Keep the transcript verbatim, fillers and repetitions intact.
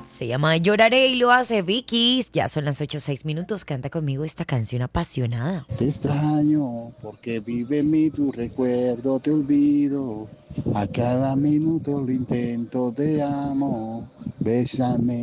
Se llama Lloraré y lo hace Vicky. Ya son las ocho seis minutos. Canta conmigo esta canción apasionada. Te extraño porque vive en mí tu recuerdo, te olvido. A cada minuto lo intento, te amo. Bésame.